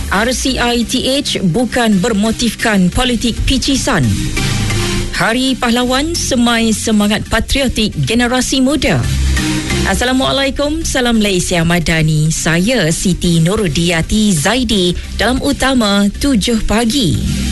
RCITH bukan bermotifkan politik picisan. Hari Pahlawan semai semangat patriotik generasi muda. Assalamualaikum, salam Malaysia Madani. Saya Siti Nurudiyati Zaidi dalam Utama 7 Pagi.